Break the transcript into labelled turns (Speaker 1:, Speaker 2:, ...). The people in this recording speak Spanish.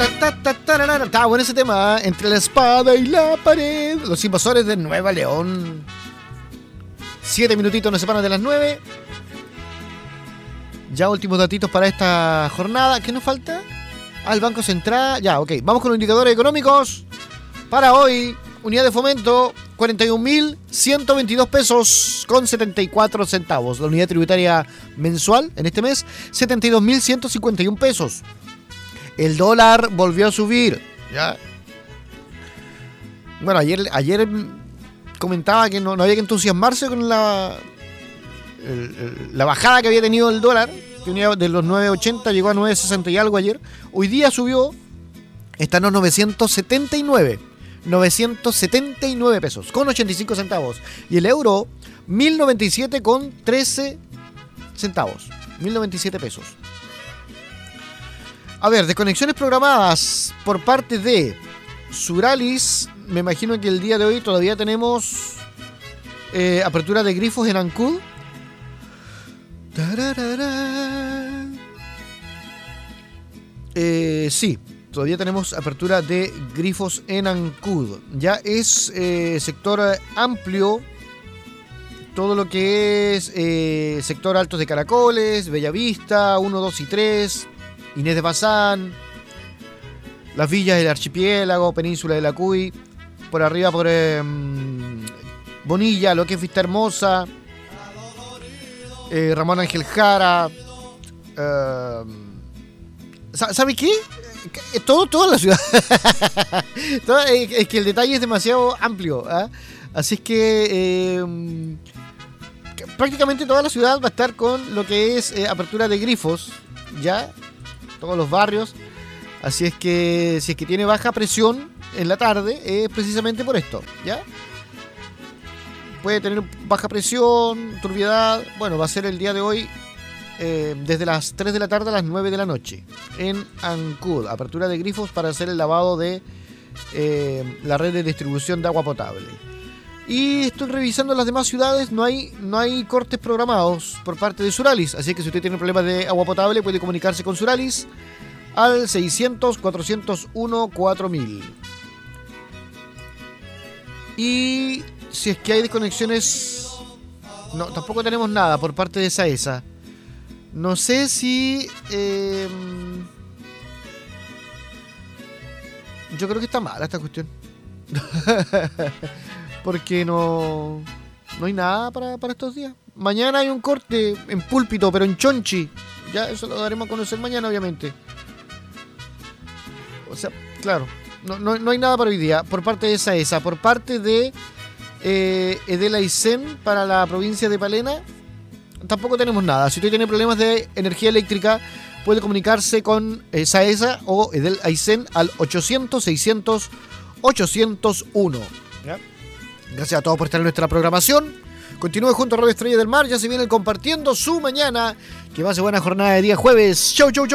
Speaker 1: Estaba bueno ese tema, entre la espada y la pared. Los Invasores de Nueva León. 7 minutitos nos separan de las 9. Ya últimos datitos para esta jornada. ¿Qué nos falta? El Banco Central. Ya, ok. Vamos con los indicadores económicos. Para hoy, unidad de fomento, 41.122 pesos con 74 centavos. La unidad tributaria mensual en este mes, 72.151 pesos. El dólar volvió a subir. ¿Ya? Bueno, ayer comentaba que no había que entusiasmarse con la bajada que había tenido el dólar, que venía de los 9.80, llegó a 9.60 y algo ayer. Hoy día subió, está en los 979 pesos con 85 centavos. Y el euro, 1.097 con 13 centavos. 1.097 pesos. A ver, desconexiones programadas por parte de Suralis. Me imagino que el día de hoy todavía tenemos apertura de grifos en Ancud. Sí, todavía tenemos apertura de grifos en Ancud. Ya es sector amplio. Todo lo que es sector Altos de Caracoles, Bellavista, 1, 2 y 3, Inés de Bazán, las villas del Archipiélago, Península de la Cuy, por arriba por Bonilla, lo que es Vista Hermosa, Ramón Ángel Jara. ¿Sabes qué? Toda la ciudad. Es que el detalle es demasiado amplio, ¿eh? Así es que prácticamente toda la ciudad va a estar con lo que es apertura de grifos, ya, todos los barrios. Así es que si es que tiene baja presión en la tarde, es precisamente por esto, ¿ya? Puede tener baja presión, turbiedad. Bueno, va a ser el día de hoy desde las 3 de la tarde a las 9 de la noche en Ancud. Apertura de grifos para hacer el lavado de la red de distribución de agua potable. Y estoy revisando las demás ciudades, no hay cortes programados por parte de Suralis. Así que si usted tiene problemas de agua potable, puede comunicarse con Suralis al 600-401-4000. Y si es que hay desconexiones, no, tampoco tenemos nada por parte de SAESA. No sé si yo creo que está mala esta cuestión. Porque no hay nada para estos días. Mañana hay un corte en Púlpito, pero en Chonchi. Ya eso lo daremos a conocer mañana, obviamente. O sea, claro, no hay nada para hoy día por parte de SAESA. Por parte de Edel Aicén para la provincia de Palena, tampoco tenemos nada. Si usted tiene problemas de energía eléctrica, puede comunicarse con SAESA o Edel Aicén al 800-600-801. ¿Ya? Gracias a todos por estar en nuestra programación. Continúe junto a Radio Estrella del Mar. Ya se viene compartiendo su mañana. Que va a ser buena jornada de día jueves. Chau, chau, chau.